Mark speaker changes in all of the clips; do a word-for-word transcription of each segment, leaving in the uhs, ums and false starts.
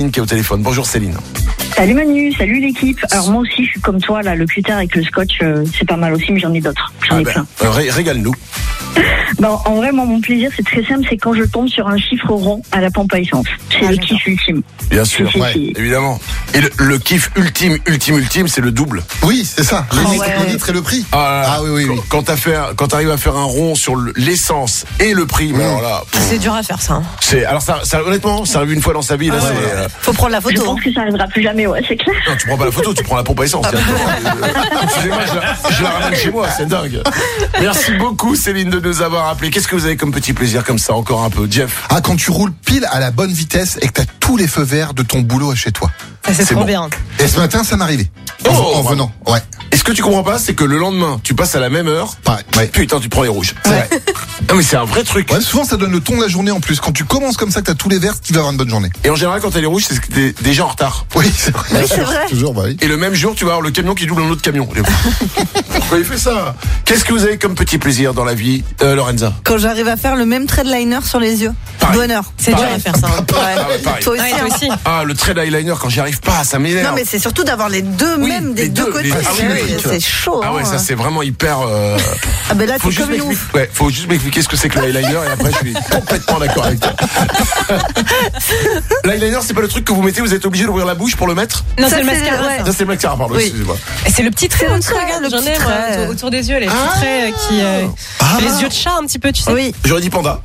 Speaker 1: Céline qui est au téléphone. Bonjour Céline.
Speaker 2: Salut Manu, salut l'équipe. Alors moi aussi je suis comme toi là, le cutter avec le scotch euh, c'est pas mal aussi, mais j'en ai d'autres. J'en
Speaker 1: Ah
Speaker 2: ai
Speaker 1: ben,
Speaker 2: plein.
Speaker 1: euh, ré- régale-nous.
Speaker 2: Bon, en vrai moi mon plaisir c'est très simple, c'est quand je tombe sur un chiffre rond à la pompe à essence. C'est
Speaker 3: Ah,
Speaker 2: le
Speaker 3: j'adore.
Speaker 2: kiff ultime.
Speaker 1: Bien sûr,
Speaker 2: Si, si,
Speaker 1: ouais,
Speaker 2: si.
Speaker 1: évidemment. Et le, le kiff ultime, ultime, ultime, c'est le double.
Speaker 4: Oui, c'est ça. Le
Speaker 2: Ah
Speaker 4: litre,
Speaker 2: ouais.
Speaker 4: le litre et le prix.
Speaker 1: Ah,
Speaker 4: Ah oui, oui, oui.
Speaker 1: Quand t'as fait, un- quand t'arrives à faire un rond sur le- l'essence et le prix, mais
Speaker 4: Mmh.
Speaker 1: alors là, pff,
Speaker 3: C'est dur à faire ça. hein.
Speaker 1: c'est, alors ça, ça, honnêtement, ça arrive une fois dans sa vie, là,
Speaker 3: Ah ouais,
Speaker 1: c'est,
Speaker 3: ouais.
Speaker 1: euh,
Speaker 3: Faut prendre la
Speaker 2: Je
Speaker 3: photo.
Speaker 2: pense
Speaker 3: hein.
Speaker 2: que ça arrivera plus jamais, ouais, c'est clair.
Speaker 1: non, tu prends pas la photo, tu prends la pompe à essence. directement. Euh, Excusez-moi, je la, je la ramène chez moi, c'est dingue. Merci beaucoup, Céline, de nous avoir appelé. Qu'est-ce que vous avez comme petit plaisir comme ça, encore un peu, Jeff?
Speaker 4: Ah, quand tu roules pile à la bonne vitesse et que t'as tous les feux verts de ton boulot à chez toi.
Speaker 3: Ça, c'est
Speaker 1: C'est
Speaker 3: trop
Speaker 1: bon.
Speaker 3: bien.
Speaker 4: Et ce matin, ça m'est arrivé. En,
Speaker 1: Oh,
Speaker 4: en venant, ouais.
Speaker 1: Et ce que tu comprends pas, c'est que le lendemain, tu passes à la même heure,
Speaker 4: Pareil, ouais.
Speaker 1: putain, tu prends les rouges. C'est vrai. Non, mais c'est un vrai truc.
Speaker 4: Ouais, souvent ça donne le ton de la journée en plus. Quand tu commences comme ça, que t'as tous les verts, tu vas avoir une bonne journée.
Speaker 1: Et en général, quand t'as les rouges, c'est que t'es déjà en retard.
Speaker 4: Oui, c'est vrai.
Speaker 3: Oui, c'est vrai.
Speaker 4: Toujours, bah oui.
Speaker 1: Et le même jour, tu vas avoir le camion qui double un autre camion. Pourquoi il fait ça? Qu'est-ce que vous avez comme petit plaisir dans la vie, euh, Lorenza?
Speaker 5: Quand j'arrive à faire le même trait de liner sur les yeux.
Speaker 1: Pareil.
Speaker 5: Bonheur.
Speaker 3: C'est dur
Speaker 1: Pareil.
Speaker 3: à faire ça. hein.
Speaker 1: Ah ouais, pareil.
Speaker 5: Toi aussi.
Speaker 3: Ouais, toi
Speaker 5: hein.
Speaker 3: aussi.
Speaker 1: Ah, le trait d'eyeliner, quand j'y arrive pas, ça m'énerve.
Speaker 5: Non, mais c'est surtout d'avoir les deux
Speaker 1: Oui,
Speaker 5: mêmes des
Speaker 1: les
Speaker 5: deux,
Speaker 1: deux,
Speaker 5: côtés.
Speaker 1: les- ah oui,
Speaker 5: c'est,
Speaker 1: oui,
Speaker 4: tu vois.
Speaker 5: c'est chaud.
Speaker 1: Ah ouais,
Speaker 5: hein.
Speaker 1: ça c'est vraiment hyper. Euh...
Speaker 5: Ah ben là,
Speaker 1: Faut
Speaker 5: t'es
Speaker 1: juste
Speaker 5: comme une
Speaker 1: m'expliquer.
Speaker 5: ouf.
Speaker 1: Ouais, faut juste m'expliquer ce que c'est que l'eyeliner et après je suis complètement d'accord avec toi. L'eyeliner, c'est pas le truc que vous mettez, vous êtes obligé d'ouvrir la bouche pour le mettre.
Speaker 3: Non,
Speaker 5: Ça,
Speaker 3: c'est le
Speaker 5: c'est-
Speaker 3: mascara.
Speaker 5: ouais.
Speaker 3: ça.
Speaker 1: Ça c'est le mascara, pardon.
Speaker 5: Oui.
Speaker 1: Excusez-moi.
Speaker 3: Et c'est le petit trait
Speaker 5: C'est
Speaker 3: en
Speaker 5: le
Speaker 3: dessous,
Speaker 5: trait,
Speaker 3: regarde,
Speaker 5: le
Speaker 3: j'en
Speaker 5: petit
Speaker 3: ai moi,
Speaker 5: trait.
Speaker 3: autour- autour des yeux, les petits
Speaker 1: Ah.
Speaker 3: traits euh, qui. euh,
Speaker 4: Ah.
Speaker 3: Les yeux de chat un petit peu, tu sais.
Speaker 5: Oui,
Speaker 1: J'aurais dit panda.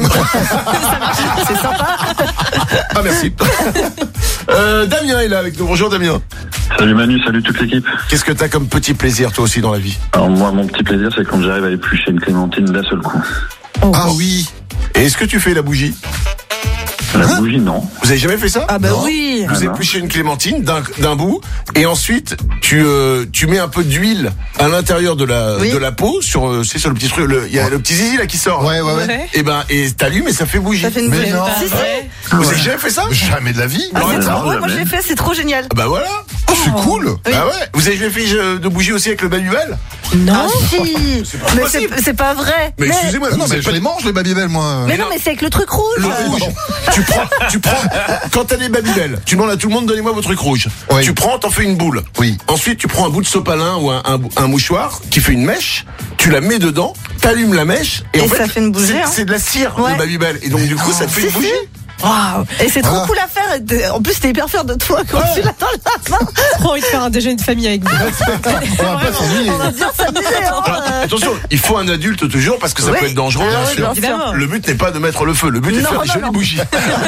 Speaker 5: c'est sympa.
Speaker 1: Ah merci. euh, Damien est là avec nous. Bonjour Damien.
Speaker 6: Salut Manu, salut toute l'équipe.
Speaker 1: Qu'est-ce que t'as comme petit plaisir toi aussi dans la vie?
Speaker 6: Alors moi, mon petit plaisir, c'est quand j'arrive à éplucher une clémentine d'un seul coup.
Speaker 4: Ah oui.
Speaker 1: Et est-ce que tu fais la bougie?
Speaker 6: La bougie, non.
Speaker 1: Vous avez jamais fait ça?
Speaker 5: Ah ben
Speaker 4: Non.
Speaker 5: oui.
Speaker 1: Vous
Speaker 6: Ah non.
Speaker 1: épluchez une clémentine d'un d'un bout et ensuite tu euh, tu mets un peu d'huile à l'intérieur de la
Speaker 5: Oui.
Speaker 1: de la peau sur euh, c'est sur le petit truc le- il y a le petit zizi là qui sort.
Speaker 4: Ouais, ouais, ouais.
Speaker 3: Ouais.
Speaker 1: Et ben et t'allumes et ça fait bougie.
Speaker 5: Ça fait une
Speaker 4: Mais
Speaker 5: bougie.
Speaker 4: non.
Speaker 5: Si, si.
Speaker 3: Ouais.
Speaker 1: Vous
Speaker 6: Ouais.
Speaker 1: avez jamais fait ça?
Speaker 4: Jamais de la vie.
Speaker 5: Ah, c'est
Speaker 6: Ouais,
Speaker 5: trop
Speaker 6: non,
Speaker 5: cool. Moi, je
Speaker 6: jamais.
Speaker 5: l'ai fait, c'est trop génial.
Speaker 1: Ah bah voilà.
Speaker 4: Oh, c'est cool.
Speaker 1: Bah ouais. Vous avez jamais fait euh, de bougie aussi avec le Babybel?
Speaker 3: Non.
Speaker 5: Ah si.
Speaker 1: C'est pas
Speaker 5: Mais
Speaker 1: possible.
Speaker 5: c'est, c'est pas vrai.
Speaker 1: Mais excusez-moi,
Speaker 4: Ah non,
Speaker 1: vous
Speaker 4: mais
Speaker 1: avez
Speaker 4: je
Speaker 1: pas
Speaker 4: les mange, les Babybel, moi.
Speaker 5: Mais
Speaker 1: Mais
Speaker 5: non,
Speaker 1: non.
Speaker 5: mais c'est avec le truc rouge.
Speaker 1: le rouge. tu prends tu prends quand t'as des Babybel, tu demandes à tout le monde donnez-moi vos trucs rouges.
Speaker 4: Oui.
Speaker 1: Tu prends, t'en fais une boule.
Speaker 4: Oui.
Speaker 1: Ensuite, tu prends un bout de sopalin ou un, un, un mouchoir qui fait une mèche, tu la mets dedans, t'allumes la mèche et,
Speaker 5: Et
Speaker 1: en fait,
Speaker 5: ça fait une bougie,
Speaker 1: c'est,
Speaker 5: hein.
Speaker 1: c'est de la cire
Speaker 5: Ouais.
Speaker 1: de Babybel et donc du coup ça te fait une
Speaker 5: Si,
Speaker 1: bougie.
Speaker 5: Waouh. Et c'est trop
Speaker 4: Voilà.
Speaker 5: cool à faire. Et t'es- En plus, t'es hyper fier de toi quand tu l'as dans la main.
Speaker 3: Trop envie de faire un déjeuner de famille avec vous.
Speaker 4: On va pas s'ennuyer.
Speaker 5: On va bien s'amuser. Hein.
Speaker 1: Alors, attention, il faut un adulte toujours parce que ça
Speaker 5: Ouais.
Speaker 1: peut être dangereux.
Speaker 5: Ah
Speaker 1: bien
Speaker 5: oui,
Speaker 1: sûr.
Speaker 5: bien
Speaker 3: Évidemment.
Speaker 1: Le but n'est pas de mettre le feu, le but est de
Speaker 5: Non,
Speaker 1: faire des
Speaker 5: non,
Speaker 1: jolies
Speaker 5: non.
Speaker 1: bougies.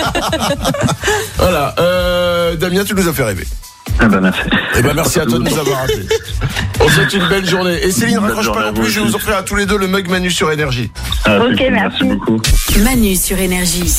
Speaker 1: Voilà, euh, Damien, tu nous as fait rêver.
Speaker 6: Ah bah merci.
Speaker 1: Eh ben merci à toi de nous avoir appelés. On te souhaite une belle journée. Et Céline,
Speaker 6: Bonne
Speaker 1: raccroche pas
Speaker 6: journée
Speaker 1: non
Speaker 6: à vous
Speaker 1: plus, je vais
Speaker 6: aussi.
Speaker 1: vous offrir à tous les deux le mug Manu sur Énergie.
Speaker 6: Ah,
Speaker 2: Ok,
Speaker 6: c'est cool,
Speaker 2: merci.
Speaker 6: merci beaucoup.
Speaker 7: Manu sur Énergie.